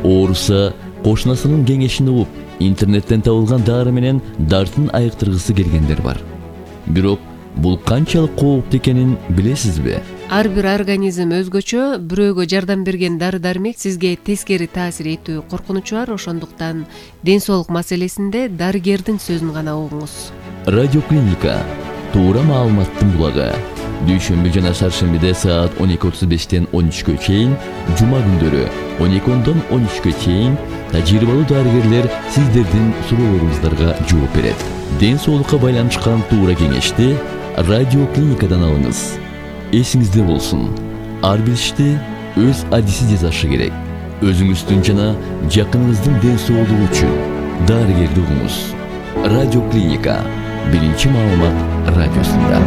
ооруса кошунасынын кеңешин угуп, интернеттен табылган дары менен дартын айыктыргысы келгендер бар. Бирок бул канчалык кооптуу экенин билесизби? Ар бир организм өзгөчө, бирөөгө жардам берген дары-дармек сизге тескери таасир этүү коркунучу бар, ошондуктан ден соолук маселесинде дарыгердин сөзүн гана угуңуз. Радиоклиника туура маалыматтын булагы. Дүйшөмбү жана шаршембиде саат 12:35 13-кө чейин, жума күндөрү 12-дон 13-кө чейин тажрыйбалуу дарыгерлер сиздердин суроолоруңуздарга жооп берет. Ден соолукка байланышкан туура кеңешти радиоклиникадан алыңыз. Эсиңизде болсун, ар бир ишти өз адиси жасашы керек. Өзүңүздүн жана жакыныңыздын ден соолугу үчүн дарыгерди угуңуз. Радиоклиника биринчи маалымат радиосунда.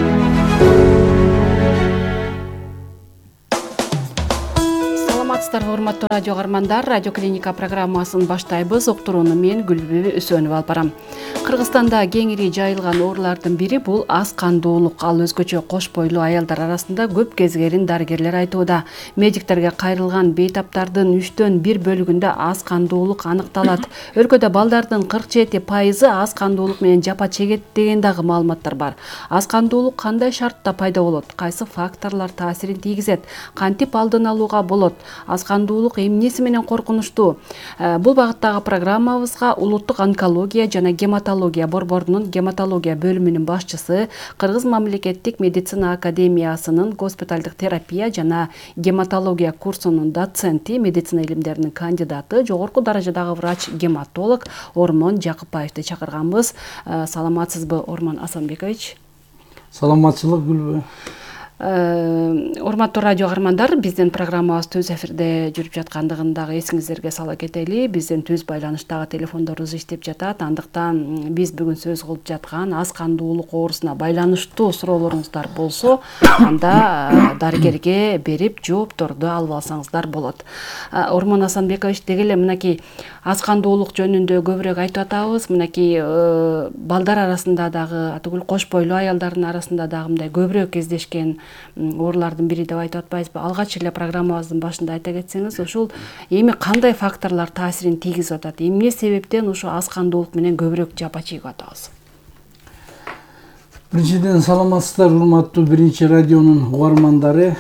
Саламатсыздарбы, урматтуу радио каармандар. Радиоклиника программасын баштайбыз. Уктурууну мен Гүлбү Үсөнова алып барам. Кыргызстанда кеңири жайылган оорулардын бири бул аз кандуулук. Ал өзгөчө кош бойлуу аялдар арасында көп кезгерин дарыгерлер айтууда. Медиктерге кайрылган бейтаптардын 3төн 1 бөлүгүндө аз кандуулук аныкталат. Өлкөдө балдардын 47% аз кандуулук менен жапа чегет деген дагы маалыматтар бар. Аз кандуулук кандай шартта пайда болот? Кайсы факторлор таасирин тийгизет? Кантип алдын алууга болот? Аз кандуулук эмнеси менен коркунучтуу? Бул багыттагы программабызга Улуттук онкология жана гематология борборунун гематология бөлүмүнүн башчысы, Кыргыз мамлекеттик медицина академиясынын госпиталдык терапия жана гематология курсунун доценти, медицина илимдеринин кандидаты, жогорку даражадагы врач-гематолог Ормон Жакыпбаевди чакырганбыз. Саламатсызбы, Ормон Асанбекович? Саламатчылык, Гүлбү. Урматтуу радио каармандар, биздин программабыз түз эфирде жүрүп жаткандыгын дагы эсиңиздерге сала кетели. Биздин түз байланыштагы телефондорубуз иштеп жатат. Андыктан биз бүгүн сөз кылып жаткан аз кандуулук оорусуна байланыштуу суроолоруңуздар болсо, анда дарыгерге берип жоопторду алып алсаңыздар болот. Ормон Асанбекович, деги эле мынакей аз кандуулук жөнүндө көбүрөөк айтып атабыз. Мынакей балдар арасында дагы, атүгүл кош бойлуу аялдардын арасында дагы мындай көбүрөөк кездешкен оорулардын бири деп айтып атпайбызбы? Алгач эле программабыздын башында айта кетсеңиз, ушул эми кандай факторлор таасирин тийгизип атат? Эмне себептен ушу аз кандуулук менен көбүрөөк жапа чегип атабыз? Биринчиден, саламатсыздар, урматтуу биринчи радионун угармандары.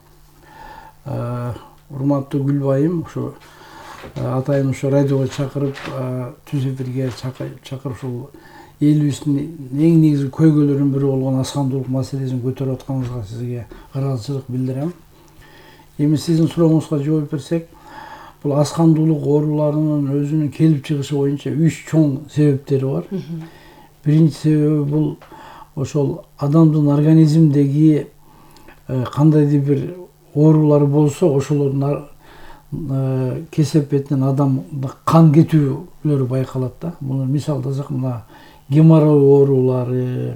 Урматтуу Гүлбайым, ушу атайын ушу радиого чакырып, түз эфирге чакырып, ушул элибиздин эң негизги көйгөйлөрүнүн бири болгон аз кандуулук маселесин көтөрүп атканыңызга сизге ыраазычылык билдирем. Эми сиздин сурооңузга жооп берсек, бул аз кандуулук ооруларынын өзүнүн келип чыгышы боюнча 3 чоң себептери бар. Биринчи себеби бул ошол адамдын организмдеги кандайдыр бир оорулар болсо, ошолордун кесепетинен адамда кан кетүүлөрү байкалат да. Муну мисалдасак, мына геморрой оорулары,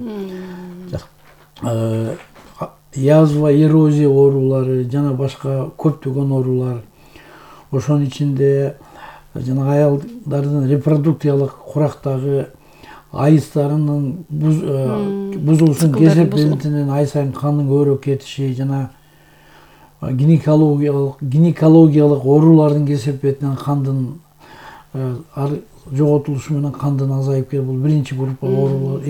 язва, эрозия оорулары жана башка көптөгөн оорулар. Ошонун ичинде жана аялдардын репродукциялык курактагы айыстарынын бузулушунун кесепетинен ай сайын кандын көбүрөөк кетиши жана гинекологиялык оорулардын кесепетинен кандын жоготулушу менен кандын азайып кетип, бул биринчи группа оорулар.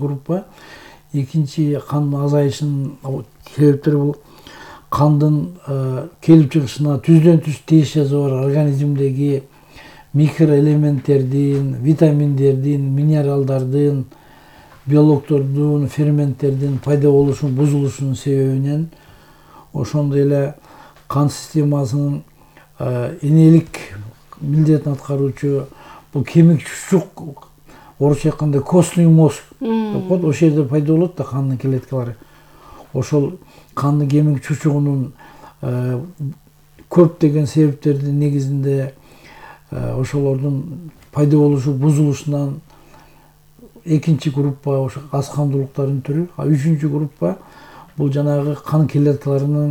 Экинчи кандын азайышынын себептери бул кандын келип чыгышына түздөн түз тийиш бар организмдеги микроэлементтердин, витаминдердин, минералдардын, белоктордун, ферменттердин пайда болушунун, бузулушунун себебинен, ошондой эле кан системасынын энелик милдетин аткаруучу бул кемик чучук, орусча айтканда костный мозг деп коет, ошол жерде пайда болот да кандын клеткалары. Ошол кандын кемик чучугунун көптөгөн себептердин негизинде ошолордун пайда болушу, бузулушунан экинчи группа ошо аз кандуулуктардын түрү. Үчүнчү группа бул жанагы кан клеткаларынын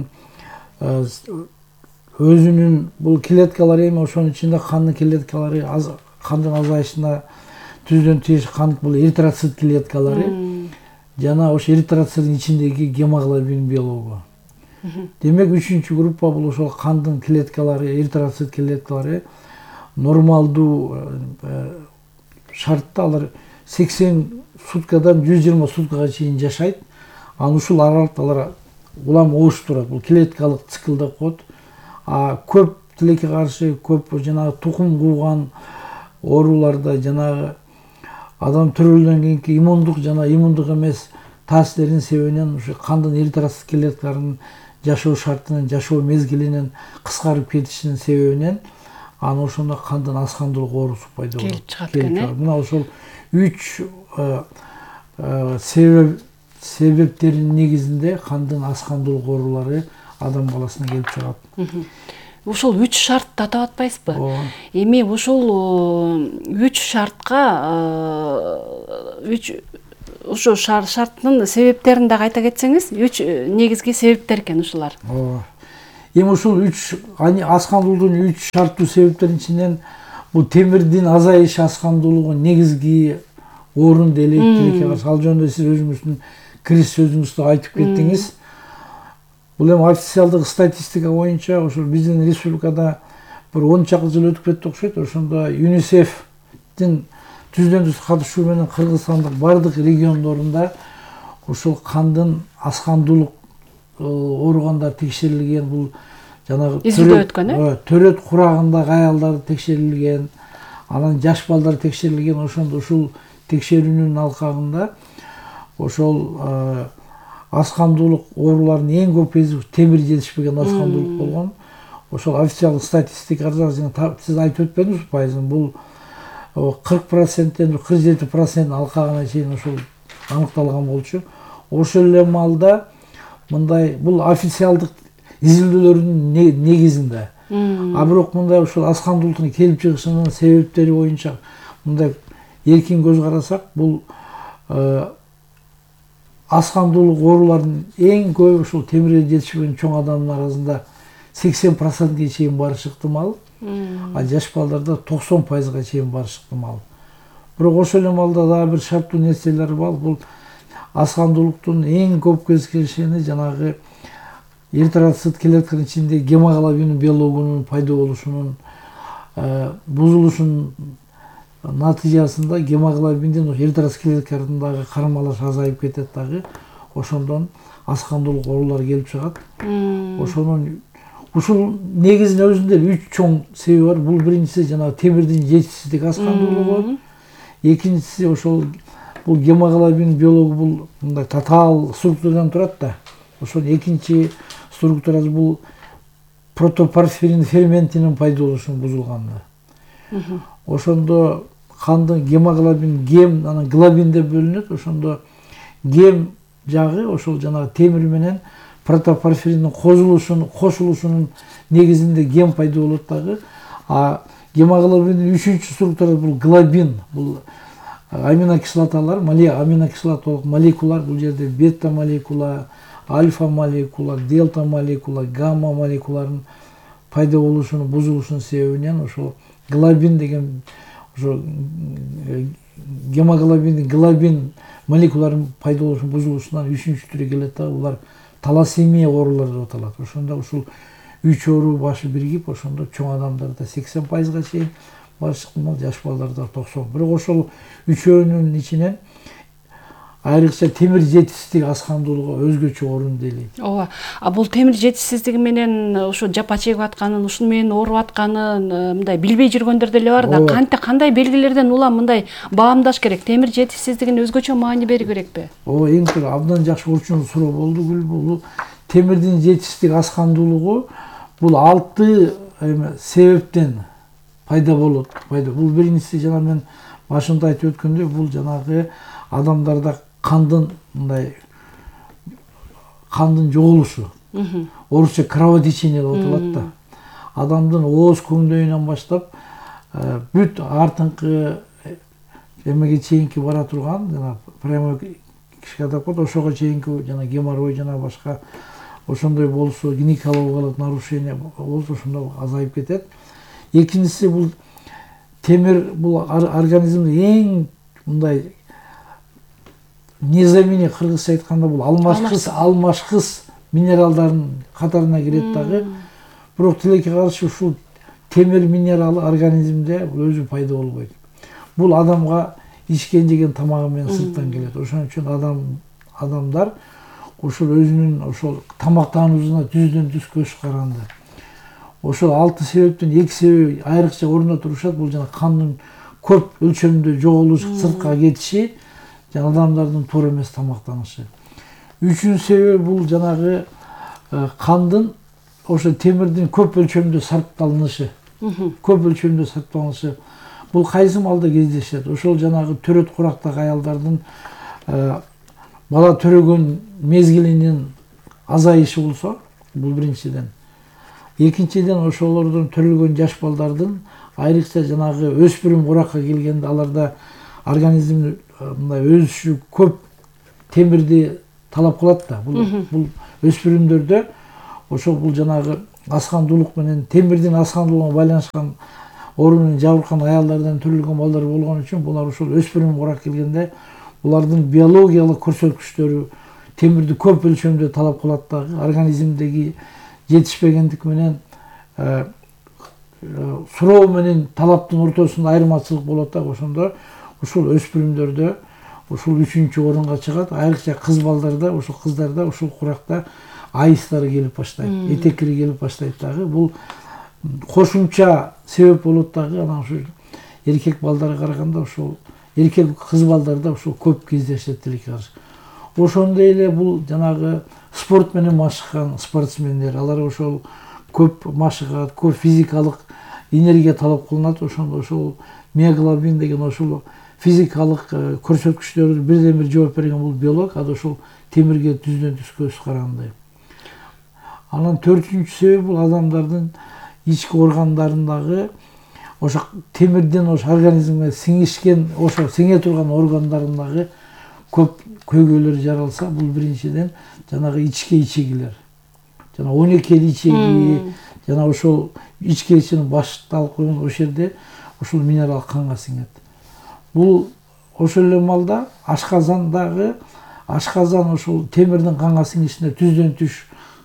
өзүнүн, бул клеткалар эми ошонун ичинде кандын клеткалары кандын азайышына түздөн тийиш кан, бул эритроцит клеткалары жана ошо эритроциттин ичиндеги гемоглобин белогу. Демек үчүнчү группа бул ошол кандын клеткалары, эритроцит клеткалары нормалдуу шартта алар 80 суткадан 120 суткага чейин жашайт. Анан ушул аралыкта алар улам ооштурат. Бул клеткалык цикл деп коет. Көп тилекке каршы, көп жанагы тукум кууган ооруларда жанагы адам төрөлгөндөн кийинки иммундук жана иммундук эмес таасирдердин себебинен ушу кандын эритроцит клеткаларынын жашоо шартынын, жашоо мезгилинин кыскарып кетишинин себебинен анан ошондо кандын аскандуулук оорусу пайда болот. Келип чыгат экен, Мына ошол 3 себептердин негизинде кандын аскандуулук оорулары адам баласына келип чыгат. Ушул 3 шартты атап атпайсызбы? Эми ушул 3 шартка ошо шарттын себептерин дагы айта кетсеңиз, 3 негизги себептер экен ушулар. Эми ушул 3 аскандуулуктун 3 шарттуу себептеринин ичинен бул темирдин азайышы аскандуулугу негизги орунду элейт. Ал жөнүндө сиз өзүңүздүн кириш сөзүңүздө айтып кеттиңиз. Бул эми официалдык статистика боюнча ошо биздин республикада бир 10 чакты жыл өтүп кетти окшойт. Ошондо ЮНИСЕФтин түздөн-түз катышуу менен Кыргызстандык бардык региондорунда ушул кандын аскандуулук ооругандар текшерилген. Бул жанагы изилдөө өткөн, төрөт курагындагы аялдар текшерилген, анан жаш балдар текшерилген. Ошондо ушул текшерүүнүн алкагында ошол аскандуулук ооруларынын эң көп темир жетишпеген аскандуулук болгон. Ошол официалдык статистикада сиз айтып өтпөдүңүз пайызын. Бул 40%-тен 47% алкагына чейин ошол аныкталган болчу. Ошол эле маалда мындай бул официалдык изилдөөлөрдүн негизинде. Бирок мындай ушул аскандуулуктун келип чыгышынын себептери боюнча мындай эркин көз карасак, бул аскандуулук ооруларынын эң көбү ушул темир жетишпеген чоң адамдын арасында 80%ге чейин барышы ыктымал. Жаш балдарда 90%га чейин барышы ыктымал. Бирок ошол эле маалда дагы бир шарттуу нерселер бар. Бул аскандуулуктун эң көп кездешени жанагы эритроцит клетканын ичинде гемоглобин белогунун пайда болушунун бузулушунун натыйжасында гемоглобиндин эритроцит клеткаларындагы кармалаш азайып кетет дагы. Ошондон аскандуулук оорулары келип чыгат. Ошонун ушул негизинин өзүндө 3 чоң себеби бар. Бул биринчиси жанагы темирдин жетишсиздик аскандуулугу. Экинчиси ошол бул гемоглобин белогу бул мындай татаал структурадан турат да. Ошол экинчи структурасы бул протопорфирин ферментинин пайда болушунун бузулганы. Ошондо кандын гемоглобин, гем, анан глобин деп бөлүнөт. Ошондо гем жагы ошол жанагы темир менен протопорфириндин кошулушунун негизинде гем пайда болот дагы. Гемоглобиндин 3-чү структурасы бул глобин. Бул аминокислоталар, аминокислоталык молекулалар. Бул жерде бета молекула, альфа молекула, дельта молекула, гамма молекулаларынын пайда болушунун бузулушунун себебинен ошол глобин деген ошо гемоглобиндин глобин молекулаларынын пайда болушунун бузулушунан 3-чү түрү келет да. Булар талассемия оорулары деп аталат. Ошондо ушул 3 оору башы биригип, ошондо чоң адамдарда 80%га чейин барышы ыктымал, жаш балдарда 90%. Бирок ошол үчөөнүн ичинен айрыкча темир жетишсиздик аскандуулугу өзгөчө орунээлейт. Ооба. Бул темир жетишсиздиги менен ошо жапа чегип атканын, ушуну менен ооруп атканын мындай билбей жүргөндөр деле бар да. Кандай белгилерден улам мындай баамдаш керек? Темир жетишсиздигине өзгөчө маани берүү керекпи? Эң абдан жакшы урчун суроо болду. Бул темирдин жетишсиздик аскандуулугу бул 6 себептен пайда болот. Бул биринчиси жана мен башында айтып өткөндөй, бул жанагы адамдарда кандын жоголушу. Орусча кровотечение деп аталат да. Адамдын ооз көңдөйүнөн баштап бүт артыңкы эмеге чейинки бара турган жана прямо кишка деп коет, ошого чейинки жана геморрой жана башка ошондой болсо, гинекологиялык нарушение болсо ошондо азайып кетет. Экинчиси бул темир бул организмде эң мындай незамени, кыргызча айтканда бул алмашкыс минералдардын катарына кирет дагы. Бирок тилекке каршы ушул темир минералы организмде өзү пайда болбойт. Бул адамга ичкен жеген тамагы менен сырттан келет. Ошон үчүн адамдар ошол өзүнүн ошол тамактануусуна түздөн түз көз каранды. Ошол 6 себептен 2 себеби айрыкча орунда турушат. Бул жана кандын көп өлчөмдө жоголушу, сыртка кетиши, жана адамдардын туура эмес тамактанышы. 3-үнчү себеби бул жанагы кандын ошо темирдин көп өлчөмдө сарпталынышы. Көп өлчөмдө сарпталынышы. Бул кайсы маалда кездешет? Ошол жанагы төрөт курактагы аялдардын бала төрөгөн мезгилинин азайышы болсо, бул биринчиден. Экинчиден ошолордон төрөлгөн жаш балдардын айрыкча жанагы өспүрүм куракка келгенде аларда организм мындай өсүшү көп темирди талап кылат да. Бул өспүрүмдөрдө ошол бул жанагы аскандуулук менен темирдин аскандуулугуна байланышкан оору жабыркан аялдардан төрөлгөн балдар болгон үчүн булар ошол өспүрүм курак келгенде булардын биологиялык көрсөткүчтөрү темирди көп өлчөмдө талап кылат дагы. Организмдеги жетишпегендик менен суроо менен талаптын ортосунда айырмачылык болот да. Ошондо ушул өспүрүмдөрдө ушул 3-үчү орунга чыгат. Айрыкча кыз балдарда, ушул кыздарда ушул куракта айыстары келип баштайт, этектери келип баштайт дагы. Бул кошумча себеп болот дагы. Анан ушу эркек балдарга караганда ушул эркек кыз балдарда ушул көп кездешет тилекке каршы. Ошондой эле бул жанагы спорт менен машыккан спортсмендер, алар ошол көп машыгат, көп физикалык энергия талап кылынат. Ошондо ошол миоглобин деген ошол физикалык көрсөткүчтөрү бирден бир жооп берген бул биолог, ада ошол темирге түздөн түз көз каранды. Анан 4-үчү себеп бул адамдардын ички органдарындагы ошо темирден ошо организмге сиңишкен, ошо сиңе турган органдарындагы көп көйгөйлөр жаралса, бул биринчиден жанагы ичке ичегилер. Жана 12 ичеги, жана ошол ичке ичинин башталып койгон ошол жерде ошол минерал канга сиңет. Бул ошол эле маалда ашказан ошол темирдин канга сиңишине түздөн түз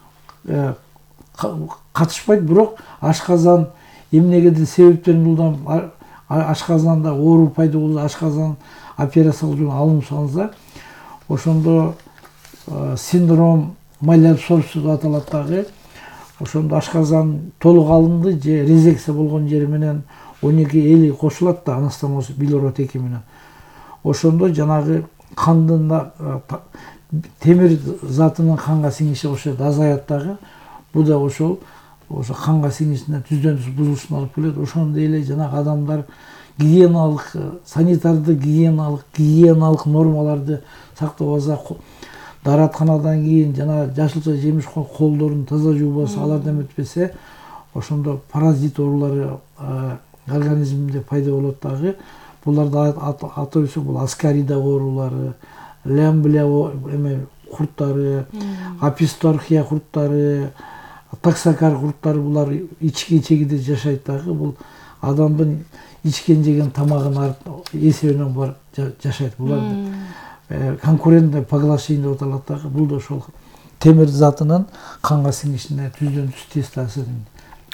катышпайт, бирок ашказан эмнегедир себептерин булдан ашказанда оору пайда болду, ашказан операциялык жолдон алынып салынса, ошондо синдром малябсорбции деп аталат дагы. Ошондо ашказан толук алынды же резекция болгон жери менен 12 эли кошулат да, анастомоз билород 2 менен. Ошондо жанагы кандын темир затынын канга сиңиши ошо азаят дагы. Бул да ошо канга сиңишине түздөн түз бузулушуна алып келет. Ошондой эле жанагы адамдар гигиеналык, санитарды гигиеналык нормаларды сактабаса, дааратканадан кийин жана жашылча жемиш колдорун таза жуубаса, алардан өтпөсө, ошондо паразит оорулары организмде пайда болот дагы. Буларды атап өтсөк, бул аскарида оорулары, лямблия курттары, аписторхия курттары, таксокар курттары, булар ички ичегиде жашайт дагы. Бул адамдын ичкен жеген тамагынын эсебинен бар жашайт. Буларды конкурентное поглощение деп аталат дагы. Бул да ошол темир затынын канга сиңишине түздөн түз тез таасир этет.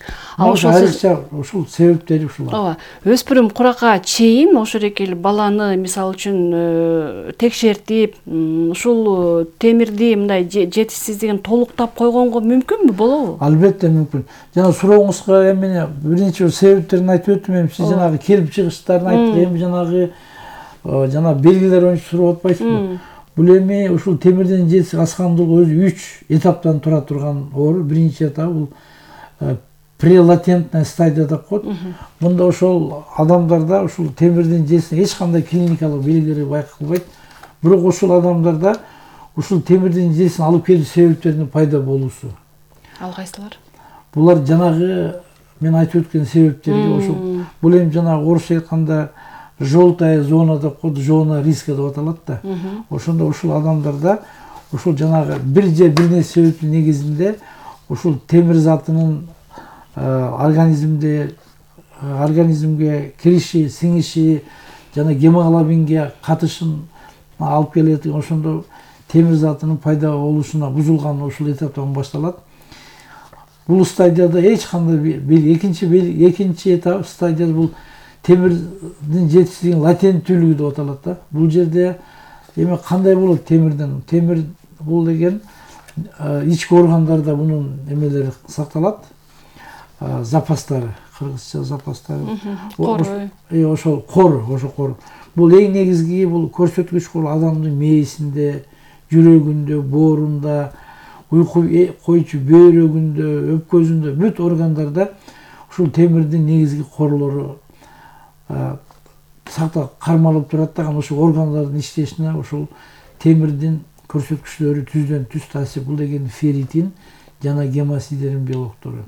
Ошол себептери ушулар. Ооба, өспүрүм куракка чейин ошол эле баланы мисалы үчүн текшертип, ушул темирди мындай жетишсиздигин толуктап койгонго мүмкүнбү, болобу? Албетте мүмкүн. Жана сурооңузга эми биринчи себептерин айтып өттүм, эми сиз жанагы келип чыгыштарын айттык, эми жана белгилер боюнча сурап атпайсызбы? Бул эми ушул темирдин жетиши аскандуулугу өзү 3 этаптан тура турган оору. Биринчи этап бул прелатентная стадия деп коет. Мында ошол адамдарда ушул темирдин жетишине эч кандай клиникалык белгилери байкалбайт. Бирок ушул адамдарда ушул темирдин жетишин алып келүү себептеринин пайда болуусу. Ал кайсылар? Булар жанагы мен айтып өткөн себептерге ошол. Бул эми жанагы орусча айтканда желтая зона деп коет, зона риска деп аталат да. Ошондо ушул адамдарда ушул жанагы бир же бир нерсе себептин негизинде ушул темир затынын организмге кириши, сиңиши жана гемоглобинге катышын алып келет. Ошондо темир затынын пайда болушуна бузулган ушул этаптан башталат. Бул стадияда эч кандай экинчи этап стадияда бул темирдин жетишсиздигинин латенттүүлүгү деп аталат да. Бул жерде эми кандай болот темирден? Темир бул деген ички органдарда мунун эмелери сакталат. Запастары, кыргызча запастары. Ошол кор. Бул эң негизги бул көрсөткүч бул адамдын мээсинде, жүрөгүндө, боорунда, уйку койчу бөйрөгүндө, өпкөсүндө, бүт органдарда ушул темирдин негизги корлору сакталып кармалып турат да, ошол органдардын иштешине ушул темирдин көрсөткүчтөрү түздөн түз таасир. Бул деген ферритин жана гемосидерин белоктору.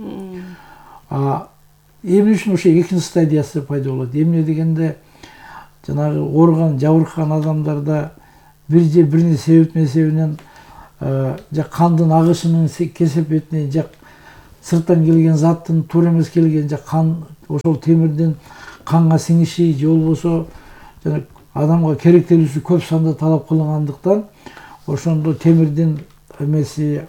Эмне үчүн ошо экинчи стадиясы пайда болот? Эмне дегенде жанагы орган жабыркаган адамдарда бир себебинен жа кандын агышынын кесепетинен, жа сырттан келген заттын туура эмес келген, жа кан ошол темирдин канга сиңиши же болбосо жана адамга керектелүүсү көп санда талап кылынгандыктан ошондо темирдин эмеси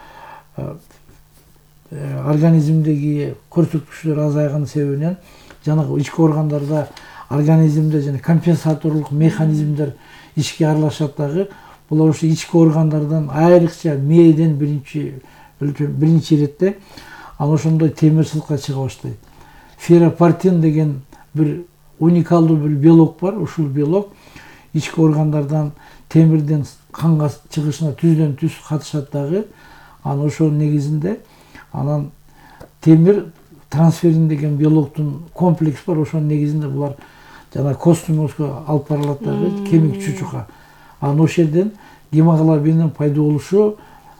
организмдеги көрсөткүчтөр азайган себебинен жанагы ички органдарда организмде жана компенсаторлук механизмдер ишке аралашат дагы. Булар ошо ички органдардан айрыкча мээден биринчи иретте анан ошондой темир сыртка чыга баштайт. Ферропартин деген бир уникалдуу бир белок бар. Ушул белок ички органдардан темирдин канга чыгышына түздөн түз катышат дагы. Анан ошонун негизинде анан темир трансферин деген белоктун комплекс бар. Ошонун негизинде булар жана костумозго алып барылат дагы, кемик чучукка. Анан ошол жерден гемоглобиндин пайда болушу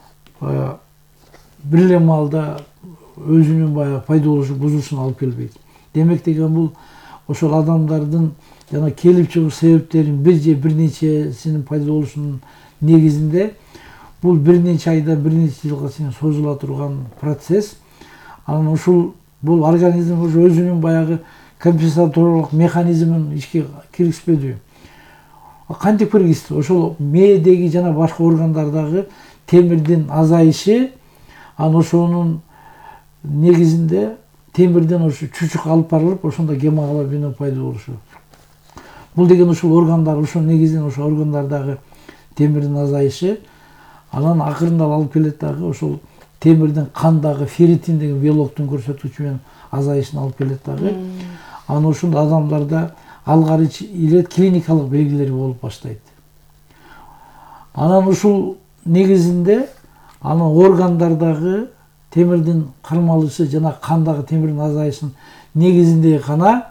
бир эле маалда өзүнүн баягы пайда болушу бузулушуна алып келбейт. Демек деген бул ошол адамдардын жана келип чыгыш себептерин бир же бир нечесинин пайда болушунун негизинде бул бир нече айдан бир нече жылга чейин созула турган процесс. Анан ушул бул организм уже өзүнүн баягы компенсаторлук механизмин ишке киргизбеди. Кантип киргизди? Ошол мээдеги жана башка органдардагы темирдин азайышы, анан ошонун негизинде темирден ошо чучук алып барылып, ошондо гемоглобиндин пайда болушу. Бул деген ушул органдар, ошол негизинен ошол органдардагы темирдин азайышы, анан акырында алып келет дагы ошол темирдин кандагы ферритин деген белоктун көрсөткүчү менен азайышына алып келет дагы. Анан ушул адамдарда алгары эле клиникалык белгилери болуп баштайт. Анан ушул негизинде анан органдардагы темирдин кармалышы жана кандагы темирдин азайышынын негизинде гана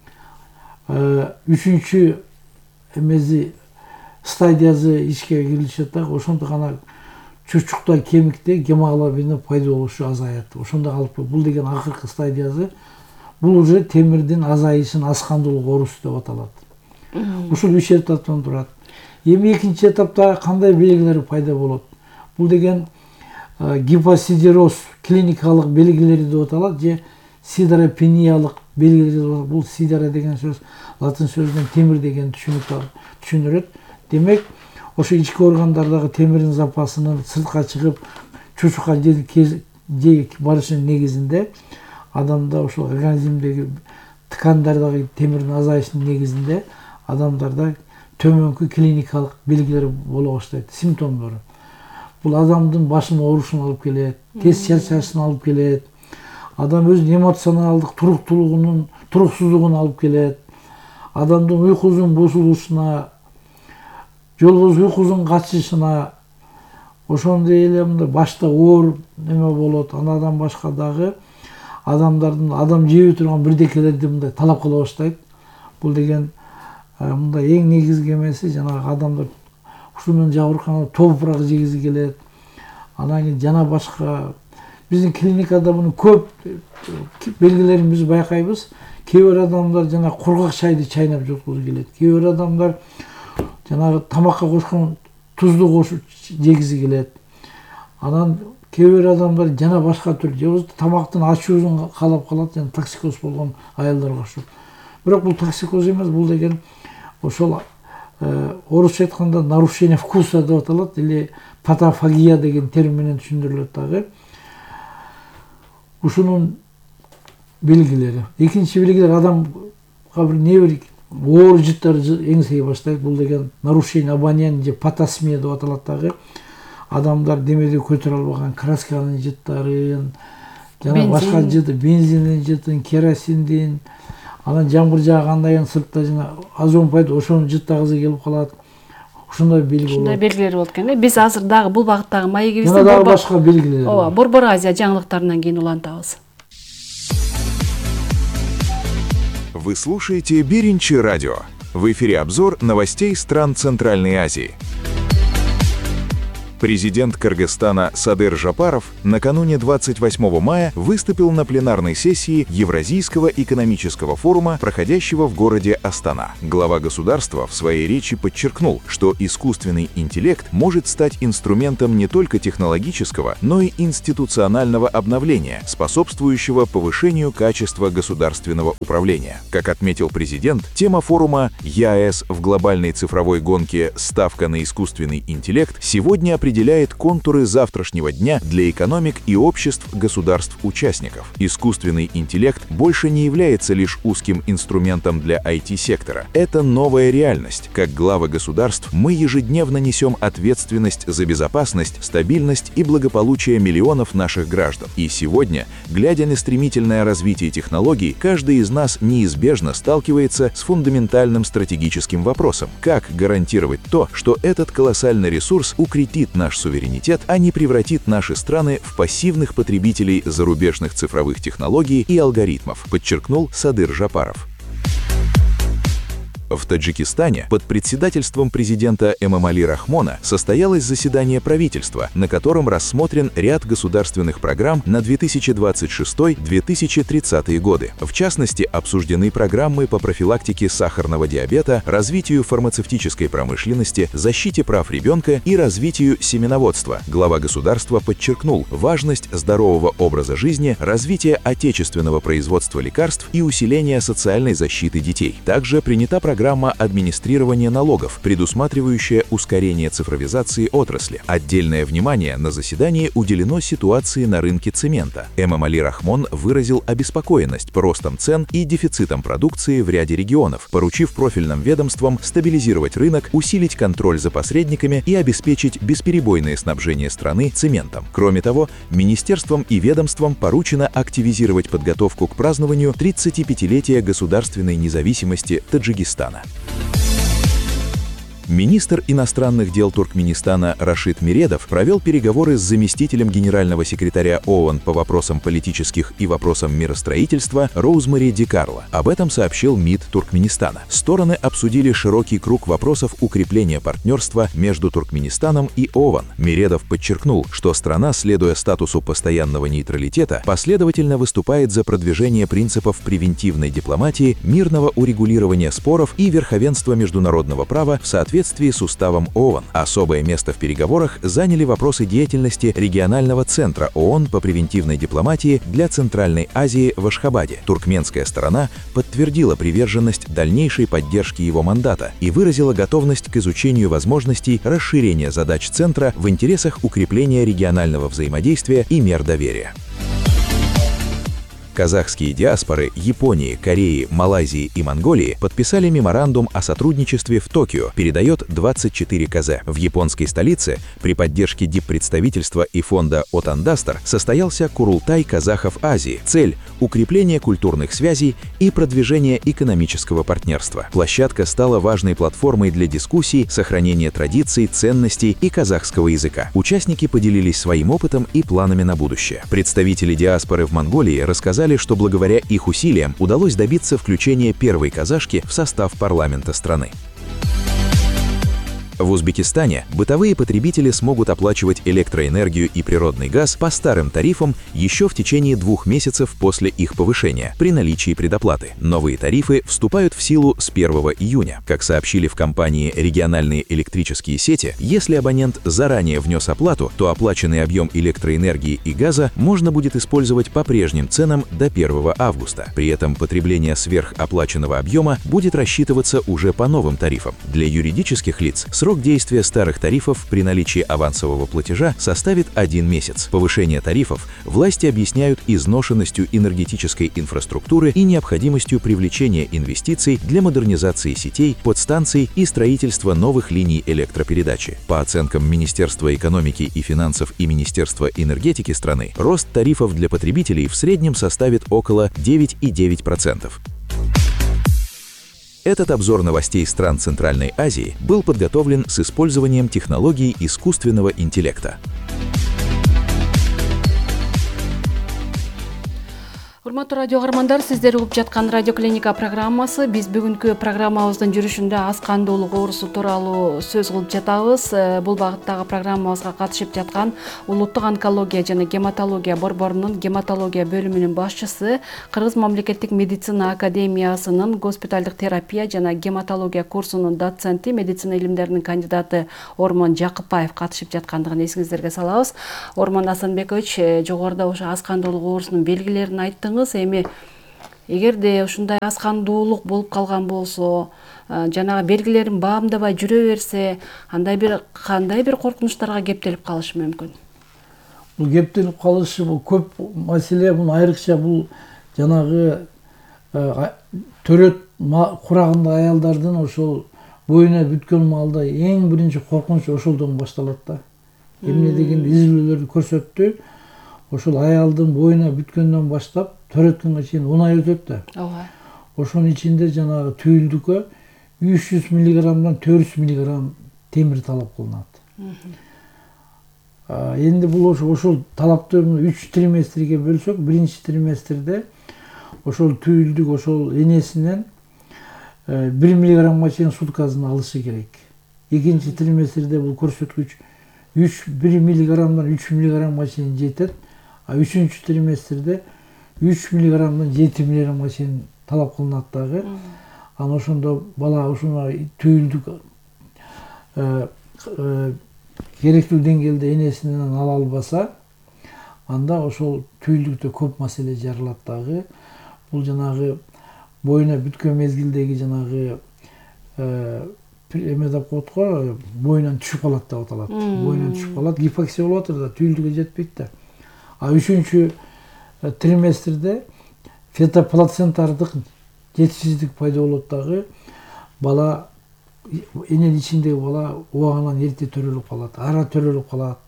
үчүнчү эмези стадиясы ишке кирилишет дагы. Ошондо гана чучукта, кемикте гемоглобиндин пайда болушу азаят. Ошондо алып бул деген акыркы стадиясы. Бул уже темирдин азайышын аскандуулук оорусу деп аталат. Ушул 3 этаптан турат. Эми экинчи этапта кандай белгилер пайда болот? Бул деген гипосидероз клиникалык белгилери деп аталат же сидеропениялык белгилери деп аталат. Бул сидера деген сөз латын сөзүнөн темир деген түшүндүрөт. Демек, ошо ички органдардагы темирдин запасынын сыртка чыгып чучукка же барышынын негизинде адамда ошол организмдеги ткандардагы темирдин азайышынын негизинде адамдарда төмөнкү клиникалык белгилер боло баштайт, симптомдору. Бул адамдын башынын оорушуна алып келет, тез чарчашына алып келет, адам өзүнүн эмоционалдык туруксуздугуна алып келет, адамдын уйкусунун бузулушуна, же болбосо уйкусунун качышына, ошондой эле мындай башта оор неме болот. Андан башка дагы адамдардын адам жей турган бирдекелерди мындай талап кыла баштайт. Бул деген мындай эң негизги эмеси жанагы адамдар ушул менен жабыркаганда топурак жегизи келет. Анан кийин жана башка биздин клиникада муну көп белгилерин биз байкайбыз. Кээ бир адамдар жана кургак чайды чайнап жаткызуу келет. Кээ бир адамдар жанагы тамакка кошкон тузду кошуп жегизи келет. Анан кээ бир адамдар жана башка түр же болбосо тамактын ачуусун каалап калат, жана токсикоз болгон аялдарга окшоп. Бирок бул токсикоз эмес, бул деген ошол орусча айтканда нарушение вкуса деп аталат, или патофагия деген термин менен түшүндүрүлөт дагы. Ушунун белгилери. Экинчи белгилер адамга бир небир оор жыттар эңсей баштайт. Бул деген нарушение обоняния же патосмия деп аталат дагы. Адамдар демеде көтөрө албаган красканын жыттарын, жана башка жыты, бензиндин жытын, керосиндин, анан жамгыр жааганда сыртта жана озон пайда ошонун жыттагысы келип калат. Ушундай белги болот. Ушундай белгилер болот экен. Биз азыр дагы бул багыттагы маегибизди жана дагы башка белгилер. Ооба, Борбор Азия жаңылыктарынан кийин улантабыз. Вы слушаете Беринчи радио. В эфире обзор новостей стран Центральной Азии. Президент Кыргызстана Садыр Жапаров накануне 28 мая выступил на пленарной сессии Евразийского экономического форума, проходящего в городе Астана. Глава государства в своей речи подчеркнул, что искусственный интеллект может стать инструментом не только технологического, но и институционального обновления, способствующего повышению качества государственного управления. Как отметил президент, тема форума «ЕАЭС в глобальной цифровой гонке. Ставка на искусственный интеллект» сегодня определяет контуры завтрашнего дня для экономик и обществ государств-участников. Искусственный интеллект больше не является лишь узким инструментом для IT-сектора. Это новая реальность. Как главы государств мы ежедневно несем ответственность за безопасность, стабильность и благополучие миллионов наших граждан. И сегодня, глядя на стремительное развитие технологий, каждый из нас неизбежно сталкивается с фундаментальным стратегическим вопросом: как гарантировать то, что этот колоссальный ресурс укрепит наш суверенитет, а не превратит наши страны в пассивных потребителей зарубежных цифровых технологий и алгоритмов, подчеркнул Садыр Жапаров. В Таджикистане под председательством президента Эмомали Рахмона состоялось заседание правительства, на котором рассмотрен ряд государственных программ на 2026-2030 годы. В частности, обсуждены программы по профилактике сахарного диабета, развитию фармацевтической промышленности, защите прав ребенка и развитию семеноводства. Глава государства подчеркнул важность здорового образа жизни, развития отечественного производства лекарств и усиления социальной защиты детей. Также принята программа администрирования налогов, предусматривающая ускорение цифровизации отрасли. Отдельное внимание на заседании уделено ситуации на рынке цемента. Эмомали Рахмон выразил обеспокоенность ростом цен и дефицитом продукции в ряде регионов, поручив профильным ведомствам стабилизировать рынок, усилить контроль за посредниками и обеспечить бесперебойное снабжение страны цементом. Кроме того, министерствам и ведомствам поручено активизировать подготовку к празднованию 35-летия государственной независимости Таджикистана. Министр иностранных дел Туркменистана Рашид Миредов провел переговоры с заместителем генерального секретаря ООН по вопросам политических и вопросам миростроительства Роузмари Ди Карло. Об этом сообщил МИД Туркменистана. Стороны обсудили широкий круг вопросов укрепления партнерства между Туркменистаном и ООН. Миредов подчеркнул, что страна, следуя статусу постоянного нейтралитета, последовательно выступает за продвижение принципов превентивной дипломатии, мирного урегулирования споров и верховенства международного права в соответствии с уставом ООН. Особое место в переговорах заняли вопросы деятельности регионального центра ООН по превентивной дипломатии для Центральной Азии в Ашхабаде. Туркменская сторона подтвердила приверженность дальнейшей поддержки его мандата и выразила готовность к изучению возможностей расширения задач центра в интересах укрепления регионального взаимодействия и мер доверия. Казахские диаспоры Японии, Кореи, Малайзии и Монголии подписали меморандум о сотрудничестве в Токио, передает 24 КЗ. В японской столице при поддержке диппредставительства и фонда Отандастер состоялся Курултай казахов Азии. Цель – укрепление культурных связей и продвижение экономического партнерства. Площадка стала важной платформой для дискуссий, сохранения традиций, ценностей и казахского языка. Участники поделились своим опытом и планами на будущее. Представители диаспоры в Монголии рассказали, что благодаря их усилиям удалось добиться включения первой казашки в состав парламента страны. В Узбекистане бытовые потребители смогут оплачивать электроэнергию и природный газ по старым тарифам еще в течение 2 месяцев после их повышения при наличии предоплаты. Новые тарифы вступают в силу с 1 июня. Как сообщили в компании «Региональные электрические сети», если абонент заранее внес оплату, то оплаченный объем электроэнергии и газа можно будет использовать по прежним ценам до 1 августа. При этом потребление сверхоплаченного объема будет рассчитываться уже по новым тарифам. Для юридических лиц срок действия старых тарифов при наличии авансового платежа составит 1 месяц. Повышение тарифов власти объясняют изношенностью энергетической инфраструктуры и необходимостью привлечения инвестиций для модернизации сетей, подстанций и строительства новых линий электропередачи. По оценкам Министерства экономики и финансов и Министерства энергетики страны, рост тарифов для потребителей в среднем составит около 9,9%. Этот обзор новостей стран Центральной Азии был подготовлен с использованием технологий искусственного интеллекта. Урматтуу радио каармандар, сиздер угуп жаткан Радио Клиника программасы. Биз бүгүнкү программабыздын жүрүшүндө аз кандуулук оорусу тууралуу сөз кылып жатабыз. Бул багыттагы программабызга катышып жаткан Улуттук онкология жана гематология борборунун гематология бөлүмүнүн башчысы, Кыргыз мамлекеттик медицина академиясынын госпиталдык терапия жана гематология курсунун доценти, медицина илимдеринин кандидаты Ормон Жакыпбаев катышып жаткандыгын эсиңиздерге салабыз. Ормон Асанбекович, жогоруда ошо аз кандуулук оорусунун белгилерин айттыңыз. Эми эгерде ушундай аз кандуулук болуп калган болсо, жанагы белгилерин баамдабай жүрө берсе, кандай бир коркунучтарга кептелип калышы мүмкүн? Бул кептелип калышы бул көп маселе. Бул айрыкча бул жанагы төрөт курагында аялдардын ошол боюна бүткөн маалда эң биринчи коркунуч ошолдон башталат да. Эмне дегенде изилдөөлөр көрсөттү, ошол аялдын боюна бүткөндөн баштап төрөткөнгө чейин унай өтөт да. Ооба. Ошонун ичинде жанагы түйүлдүккө 300 миллиграммдан 400 миллиграмм темир талап кылынат. Энди бул ошол талапты 3 триместрге бөлсөк, биринчи триместрде ошол түйүлдүк ошол энесинен 1 миллиграммга чейин суткасын алышы керек. Экинчи триместрде бул көрсөткүч 1 миллиграммдан 3 миллиграммга чейин жетет. А үчүнчү триместрде 3 миллиграммдан 7 миллиграммга чейин талап кылынат дагы. Анан ошондо бала ушуна түйүлдүк керектүү деңгээлде энесинен ала албаса, анда ошол түйүлдүктө көп маселе жаралат дагы. Бул жанагы боюна бүткөн мезгилдеги жанагы эме деп коет го, боюнан түшүп калат деп аталат. Боюнан түшүп калат, гипоксия болуп атыр да, түйүлдүккө жетпейт да. А үчүнчү триместрде фетоплацентардык жетишсиздик пайда болот дагы. Бала эненин ичиндеги бала убагынан эрте төрөлүп калат, ара төрөлүп калат.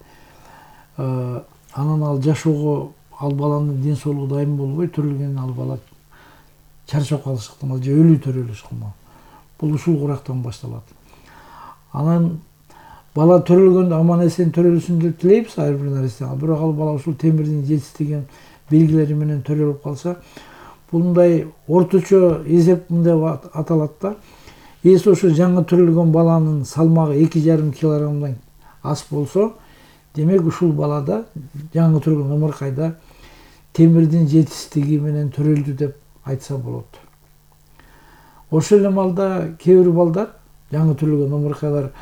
Анан ал жашоого, ал баланын ден соолугу дайым болбой төрөлгөн ал бала чарчап калышы ыктымал, же өлүү төрөлүшү ыктымал. Бул ушул курактан башталат. Анан бала төрөлгөндө аман эсен төрөлсүн деп тилейбиз ар бир нарсени. Бирок ал бала ушул темирдин жетишсиздиги белгилери менен төрөлүп калса, мындай орточо эсеп деп аталат да. Эс ошо жаңы төрөлгөн баланын салмагы 2,5 килограммдан аз болсо, демек ушул балада жаңы төрөлгөн омуркайда темирдин жетишсиздиги менен төрөлдү деп айтса болот. Ошол эле маалда кээ бир балдар, жаңы төрөлгөн омуркайлар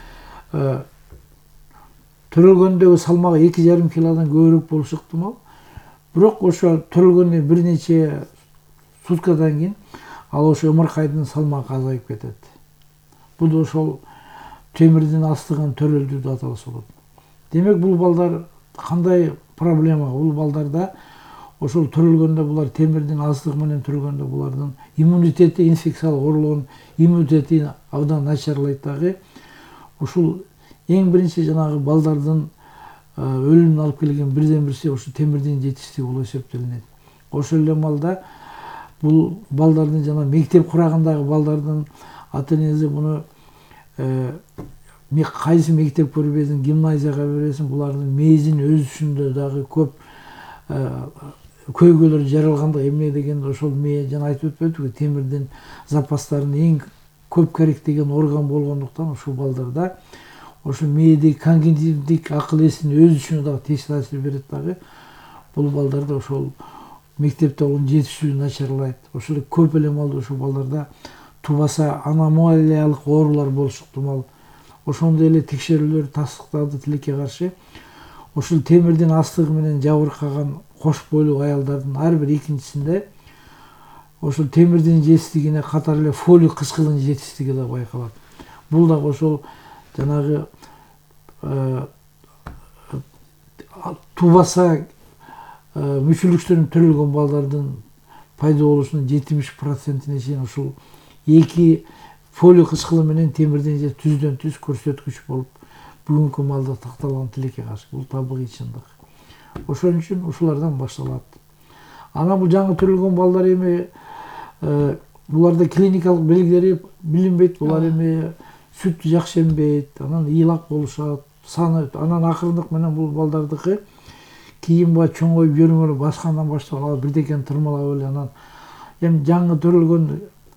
төрөлгөндөгү салмагы 2,5 килодан көбүрөөк болушу ыктымал. Бирок ошо төрөлгөндөн бир нече суткадан кийин ал ошо омуркайдын салмагы азайып кетет. Бул ошол темирдин аздыгын төрөлдү деп аталса болот. Демек бул балдар кандай проблема? Бул балдарда ошол төрөлгөндө булар темирдин аздыгы менен төрөлгөндө булардын иммунитети, инфекциялык оорулугун иммунитети абдан начарлайт дагы. Ушул эң биринчи жанагы балдардын өлүмүнө алып келген бирден бирси ошо темирдин жетишсиздиги болуп эсептелинет. Ошол эле маалда бул балдардын жана мектеп курагындагы балдардын ата-энеси буну кайсы мектепке бересиң, гимназияга бересиң, булардын мээзин өсүшүндө дагы көп көйгөйлөр жаралганда, эмне дегенде ошол мээ жана айтып өтпөдүкпү, темирдин запастарынын эң көп керек деген орган болгондуктан ушул балдарда ошо мээдеги когнитивдик акыл эсин өз үчүн дагы терс таасир берет дагы. Бул балдарда ошол мектепте болгон жетишүү начарлайт. Ошол эле көп эле маалда ушул балдарда тубаса аномалиялык оорулар болушу ыктымал. Ошондой эле текшерүүлөр тастыктады тилекке каршы. Ушул темирдин астыгы менен жабыркаган кош бойлуу аялдардын ар бир экинчисинде ошол темирдин жетиштигине катар эле фолий кычкылын жетиштиги да байкалат. Бул дагы ошол жанагы тубаса мүчүлүктөрүн төрөлгөн балдардын пайда болушунун 70%-ине чейин ушул эки фолий кычкылы менен темирдин же түздөн түз көрсөткүч болуп бүгүнкү маалда такталган тилекке каршы. Бул табигый чындык. Ошон үчүн ушулардан башталат. Анан бул жаңы төрөлгөн балдар эми буларда клиникалык белгилери билинбейт. Булар эми сүт жакшы эмбейт, анан ыйлак болушат, саны анан акырындык менен бул балдардыкы кийин ба чоңоюп жөрүмөлө баскандан баштап алар бирдекени тырмалап эле анан эми жаңы төрөлгөн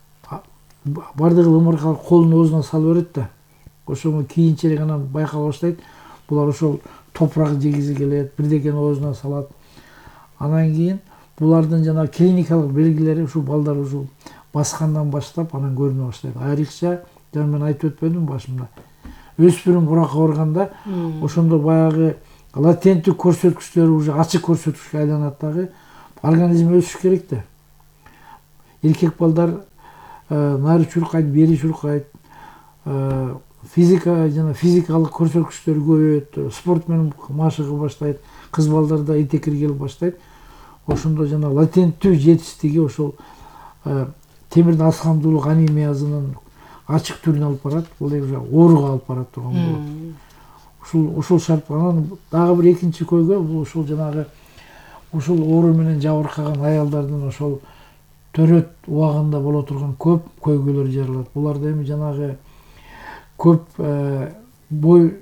бардыгы ымыркалык колун оозуна салып берет да. Ошону кийинчерээк анан байкала баштайт. Булар ошол топурак жегизи келет, бирдекени оозуна салат. Анан кийин булардын жана клиникалык белгилери ушул балдар ушул баскандан баштап анан көрүнө баштайт. Айрыкча жана мен айтып өтпөдүм башында. Өспүрүм буракка барганда ошондо баягы латенттик көрсөткүчтөр уже ачык көрсөткүчкө айланат дагы. Организм өсүш керек да. Эркек балдар нары чуркайт, бери чуркайт. Физика жана физикалык көрсөткүчтөр көбөйөт. Спорт менен машыгы баштайт. Кыз балдарда этекир келип баштайт. Ошондо жана латенттүү жетиштиги ошол темирдин аз камдуулук анемиязынын ачык түрүнө алып барат. Бул уже ооруга алып барат турган болот. Ушул шарт анан дагы бир экинчи көйгөй бул ушул жанагы ушул оору менен жабыркаган аялдардын ошол төрөт убагында боло турган көп көйгөйлөр жаралат. Буларда эми жанагы көп бой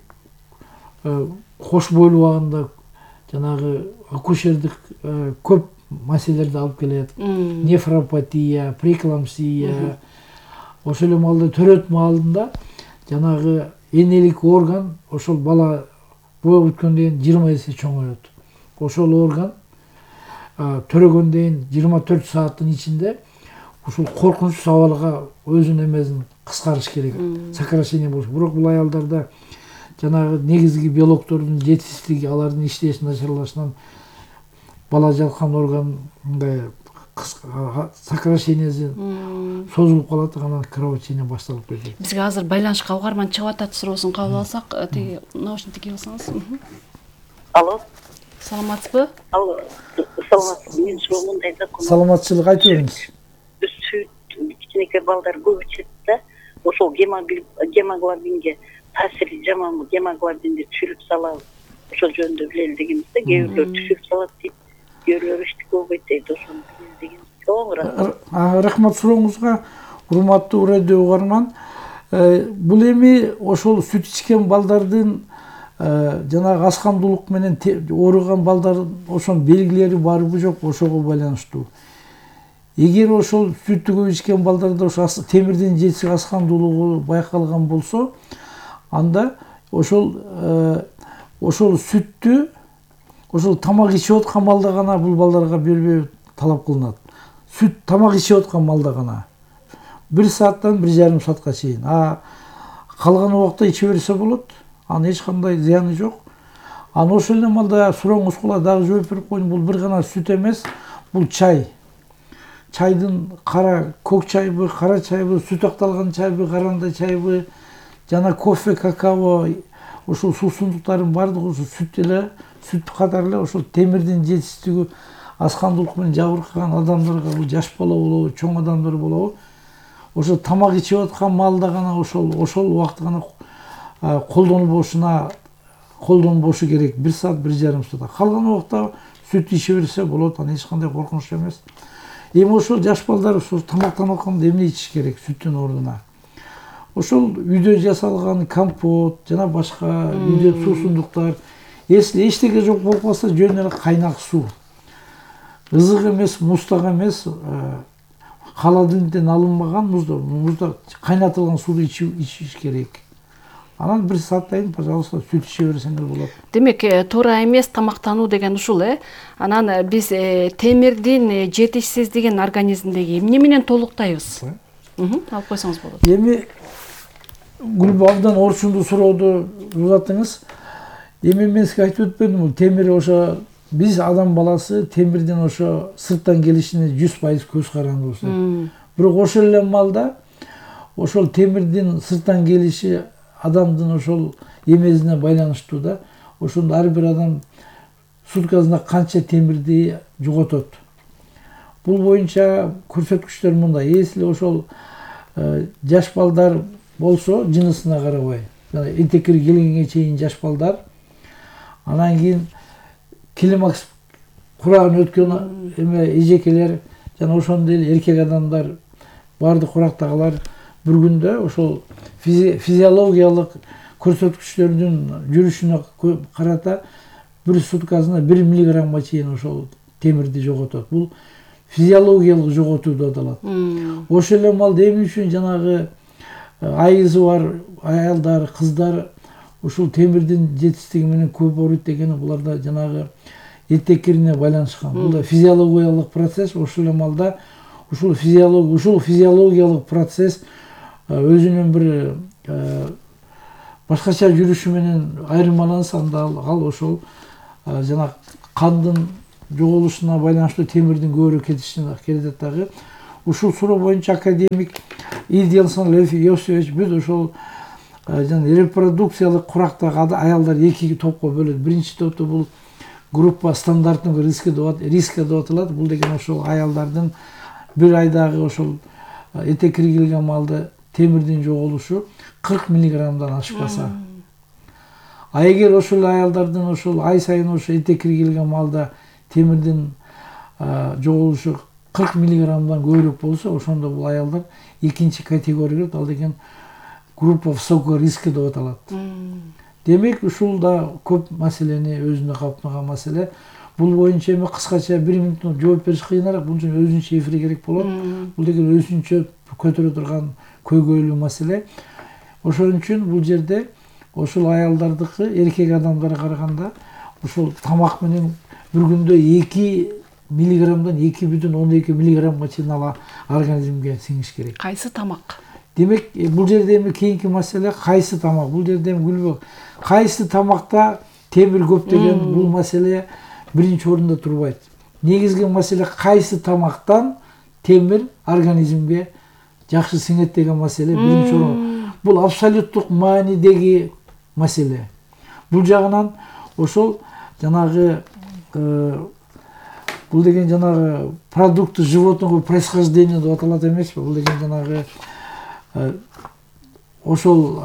кош бойлуу убагында жанагы акушердик көп маселелерди алып келет. Нефропатия, преэклампсия. Ошол эле маалда төрөт маалында жанагы энелик орган ошол бала бой өткөндөн кийин 20 эсе чоңойот. Ошол орган төрөгөндөн кийин 24 сааттын ичинде ушул коркунучсуз абалга өзүнүн эмесин кыскарыш керек. Сокращение болуш. Бирок бул аялдарда жанагы негизги белоктордун жетишсиздиги, алардын иштеши начарлашынан бала жаткан органдай сокращениеси созулуп калат, анан кровотечение башталып кетет. Бизге азыр байланышка угарман чыгып атат, суроосун кабыл алсак, тиги наушник кийип алсаңыз. Алло. Саламатсызбы? Алло. Саламатсызбы. Мен суроом мындай да. Саламатчылык айтып бериңиз. Сүт кичинекей балдар көп ичет да. Ошол гемоглобинге таасири жаманбы? Гемоглобинди түшүрүп салабы? Ошол жөнүндө билели дегенбизде. Кээ бирлер түшүрүп салат дейт. Кээ бирлер иштик болбойт дейт. Ошону билели деген. Рахмат сурооңузга, урматтуу радио угарман. Бул эми ошол сүт ичкен балдардын жанагы аз камдуулук менен ооруган балдар ошонун белгилери барбы жокпу, ошого байланыштуу. Эгер ошол сүттү көп ичкен балдарда ошо темирдин жетиши аз камдуулугу байкалган болсо, анда ошол сүттү ошол тамак ичип аткан малда гана бул балдарга бербөө талап кылынат. Сүт тамак ичип аткан малда гана 1 сааттан 1,5 саатка чейин. Калган убакта иче берсе болот. Анын эч кандай зыяны жок. Анан ошол эле малда сурооңузга дагы жооп берип коеюн. Бул бир гана сүт эмес, бул чай. Чайдын кара көк чайбы, кара чайбы, сүт акталган чайбы, карандай чайбы, жана кофе, какао, ошол суусундуктардын баардыгы сүт эле, сүт катары эле ошол темирдин жетишсиздиги аз камдуулук менен жабыркаган адамдарга, бул жаш бала болобу, чоң адамдар болобу, ошол тамак ичип аткан маалда гана ошол убакытта гана колдонбошу керек. 1 саат, 1,5 саат. Калган убакта сүт иче берсе болот, анан эч кандай коркунуч эмес. Эми ошол жаш балдар ошол тамактанып атканда эмне ичиш керек сүттүн ордуна? Ошол үйдө жасалган компот жана башка үйдө суусундуктар. Если эчтеке жок болуп калса, жөн эле кайнак суу. Ызык эмес, муздак эмес, холодильниктен алынбаган музда кайнатылган сууну ичиш керек. Анан бир сааттайын, пожалуйста, сүт иче берсеңер болот. Демек, туура эмес тамактануу деген ушул Анан биз темирдин жетишсиздигин организмдеги эмне менен толуктайбыз? Алып койсоңуз болот. Эми Гүлбү абдан орчундуу сурооду узаттыңыз. Эми мен сизге айтып өтпөдүмбү, темир ошо биз адам баласы темирдин ошо сырттан келишине 100% көз карандыбыз. Бирок ошол эле маалда ошол темирдин сырттан келиши адамдын ошол эмесине байланыштуу да. Ошондо ар бир адам суткасында канча темирди жоготот. Бул боюнча көрсөткүчтөр мындай. Если ошол жаш балдар болсо, жынысына карабай, жана этекке келгенге чейин жаш балдар, анан кийин климакс курагын өткөн эме эжекелер жана ошондой эле эркек адамдар, баардык курактагылар бир күндө ошол физиологиялык көрсөткүчтөрдүн жүрүшүнө карата бир суткасына 1 миллиграммга чейин ошол темирди жоготот. Бул физиологиялык жоготуу деп аталат. Ошол эле маалда эмне үчүн жанагы айызы бар аялдар, кыздар ушул темирдин жетишсиздиги менен көп ооруйт дегени буларда жанагы этеккирине байланышкан. Бул да физиологиялык процесс. Ошол эле маалда ушул физиологиялык процесс өзүнүн бир башкача жүрүшү менен айырмаланса, анда ал ошол жана кандын жоголушуна байланыштуу темирдин көбүрөөк кетишине келет дагы. Ушул суроо боюнча академик Идилсон Лев Йосифович биз ошол жана репродукциялык курактагы аялдар эки топко бөлөт. Биринчи топто бул группа стандарттын риски деп аталат. Бул деген ошол аялдардын бир айдагы ошол этекке келген маалда темирдин жоголушу 40 миллиграммдан ашпаса. А эгер ошол аялдардын ошол ай сайын ошо этекке келген маалда темирдин жоголушу 40 миллиграммдан көбүрөөк болсо, ошондо бул аялдар экинчи категория, ал деген группа высокого риска деп аталат. Демек, ушул да көп маселени өзүнө каптаган маселе. Бул боюнча эми кыскача 1 минуттун жооп бериш кыйыныраак, бул үчүн өзүнчө эфир керек болот. Бул деген өзүнчө көтөрө турган көйгөйлүү маселе. Ошон үчүн бул жерде ошол аялдардыкы эркек адамдарга караганда ошол тамак менен бир күндө 2 миллиграммдан 2,12 миллиграммга чейин организмге сиңиш керек. Кайсы тамак? Демек, бул жерде эми кийинки маселе кайсы тамак? Бул жерде эми Гүлбек, кайсы тамакта темир көп деген бул маселе биринчи орунда турбайт. Негизги маселе кайсы тамактан темир организмге жакшы сиңет деген маселе биринчи орун. Бул абсолюттук маанидеги маселе. Бул жагынан ошол жанагы бул деген жанагы продукты животного происхождения деп аталат эмеспи? Бул деген жанагы ошол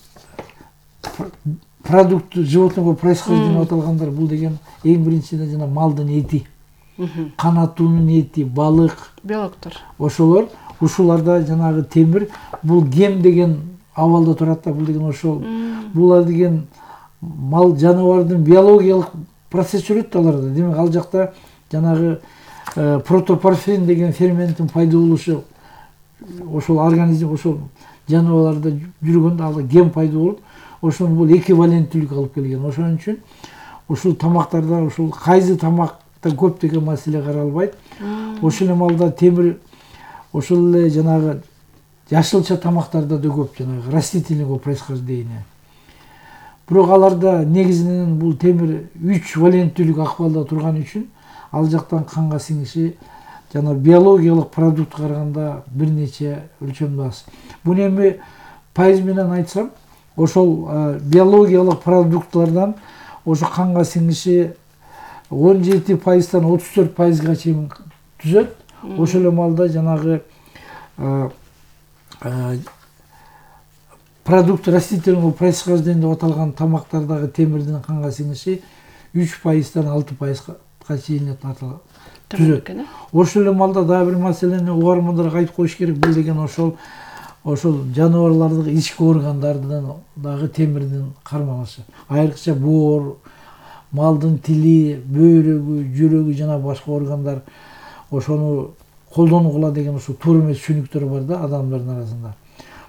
продукты животного происхождения деп аталгандар, бул деген эң биринчиден жана малдын эти, канаттуунун эти, балык, белоктор. Ошолор, ушуларда жанагы темир, бул гем деген абалда турат да, бул деген ошол. Булар деген мал жаныбардын биологиялык процесс жүрөт да аларда. Демек, ал жакта жанагы протопорфирин деген ферменттин пайда болушу ошол организм, ошол жаныбарларда жүргөндө ал ген пайда болуп, ошон бул эквиваленттүүлүк алып келген. Ошон үчүн ушул тамактарда ушул кайсы тамакта көп деген маселе каралбайт. Ошол эле маалда темир ошол эле жанагы жашылча тамактарда да көп, жанагы растительного происхождения. Бирок аларда негизинен бул темир 3 валенттүүлүк акыбалда турган үчүн ал жактан канга сиңиши жана биологиялык продуктка караганда бир нече өлчөмдө аз. Буну эми пайыз менен айтсам, ошол биологиялык продуктлардан ошо канга сиңиши 17%-тан 34%га чейин түзөт. Ошол эле маалда жанагы продукт растительного происхождения деп аталган тамактардагы темирдин канга сиңиши 3%-тан 6%га чейин түзөт. Ошол эле маалда дагы бир маселени угармандарга айтып коюш керек. Бул деген ошол жаныбарлардын ички органдарынан дагы темирдин карманышы. Айрыкча боор, малдын тили, бөйрөгү, жүрөгү жана башка органдар ошону колдонгула деген ошо туура эмес түшүнүктөр бар да адамдардын арасында.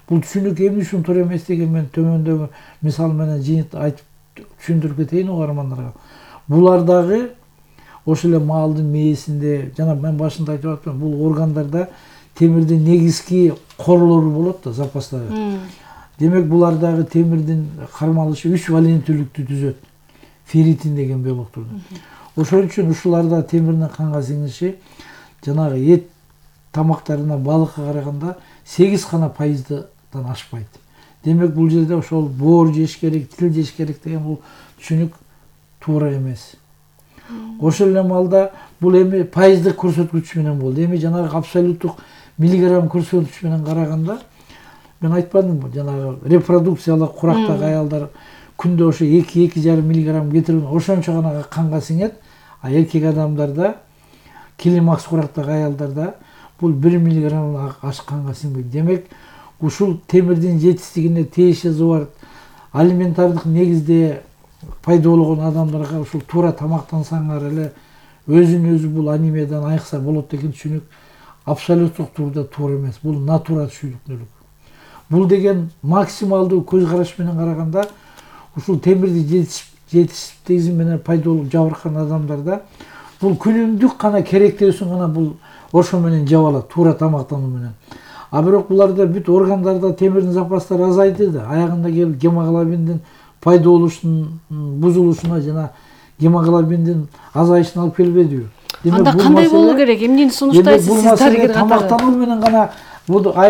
Бул түшүнүк эмне үчүн туура эмес деген мен төмөндөгү мисал менен жыйынтып айтып түшүндүрүп кетейин угармандарга. Булар дагы ошол эле малдын мээсинде, жана мен башында айтып атпаймынбы, бул органдарда темирдин негизги корлору болот да, запастары. Демек булар дагы темирдин кармалышы 3 валентүүлүктү түзөт. Ферритин деген белоктурду. Ошол үчүн ушуларда темирдин канга сиңиши жанагы эт тамактарына, балыкка караганда 8% ашпайт. Демек бул жерде ошол боор жеш керек, тил жеш керек деген бул түшүнүк туура эмес. Ошол эле маалда бул эми пайыздык көрсөткүч менен болду. Эми жанагы абсолюттук миллиграмм көрсөткүч менен караганда мен айтпадымбы, жанагы репродукциялык курактагы аялдар күндө ошо 2-2,5 миллиграмм кетирген ошончо гана канга сиңет, а эркек адамдарда, климакс курактагы аялдарда бул 1 миллиграмм канга сиңбейт. Демек, ушул темирдин жетиштигине тиешеси бар алиментардык негизде пайда болгон адамдарга ушул туура тамактансаңар эле өзүн-өзү бул анемиядан айыкса болот деген түшүнүк абсолюттук турда туура эмес. Бул натура түшүнүктүүлүк. Бул деген максималдуу көз караш менен караганда ушул темирди жетиштиги менен пайда болуп жабыркан адамдарда бул күнүмдүк гана керектүүсүн гана бул ошо менен жаба алат, туура тамактануу менен. А бирок буларда бүт органдарда темирдин запастары азайды да, аягында келип гемоглобиндин пайда болушунун бузулушуна жана гемоглобиндин азайышына алып келбедиби? Анда кандай болуу керек? Эмнени сунуштайсыз сиз дарыгер катары? Тамактануу менен гана